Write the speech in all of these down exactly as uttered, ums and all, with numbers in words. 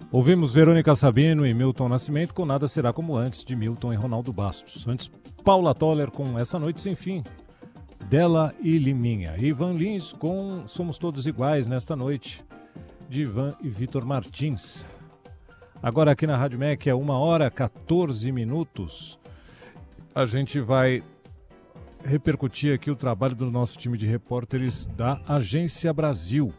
Ouvimos Verônica Sabino e Milton Nascimento com Nada Será Como Antes, de Milton e Ronaldo Bastos. Antes, Paula Toller com Essa Noite Sem Fim, dela e Liminha. Ivan Lins com Somos Todos Iguais Nesta Noite, de Ivan e Vitor Martins. Agora aqui na Rádio M E C é uma hora e quatorze minutos. A gente vai repercutir aqui o trabalho do nosso time de repórteres da Agência Brasil.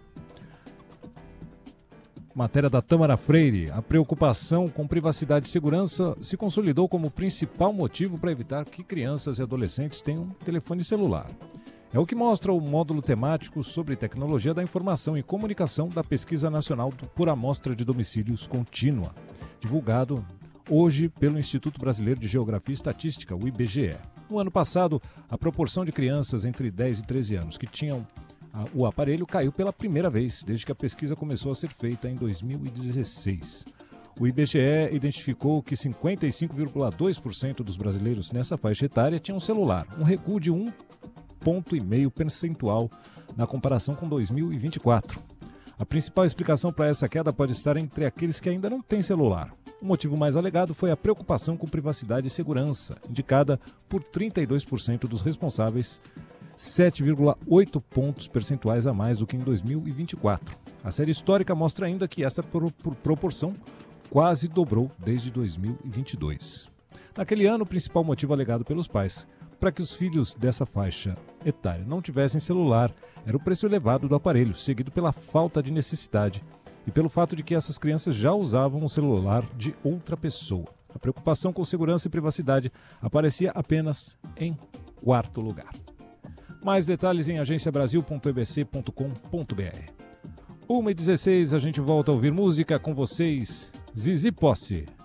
Matéria da Tâmara Freire. A preocupação com privacidade e segurança se consolidou como principal motivo para evitar que crianças e adolescentes tenham um telefone celular. É o que mostra o módulo temático sobre tecnologia da informação e comunicação da Pesquisa Nacional por Amostra de Domicílios Contínua, divulgado hoje pelo Instituto Brasileiro de Geografia e Estatística, o I B G E. No ano passado, a proporção de crianças entre dez e treze anos que tinham o aparelho caiu pela primeira vez, desde que a pesquisa começou a ser feita em dois mil e dezesseis. O I B G E identificou que cinquenta e cinco vírgula dois por cento dos brasileiros nessa faixa etária tinham celular, um recuo de um vírgula cinco ponto percentual na comparação com dois mil e vinte e quatro. A principal explicação para essa queda pode estar entre aqueles que ainda não têm celular. O motivo mais alegado foi a preocupação com privacidade e segurança, indicada por trinta e dois por cento dos responsáveis, sete vírgula oito pontos percentuais a mais do que em dois mil e vinte e quatro. A série histórica mostra ainda que esta pro- pro- proporção quase dobrou desde dois mil e vinte e dois. Naquele ano, o principal motivo alegado pelos pais para que os filhos dessa faixa etária não tivessem celular era o preço elevado do aparelho, seguido pela falta de necessidade e pelo fato de que essas crianças já usavam o celular de outra pessoa. A preocupação com segurança e privacidade aparecia apenas em quarto lugar. Mais detalhes em agência brasil ponto e b c ponto com ponto b r. uma e dezesseis, a gente volta a ouvir música com vocês, Zizi Posse.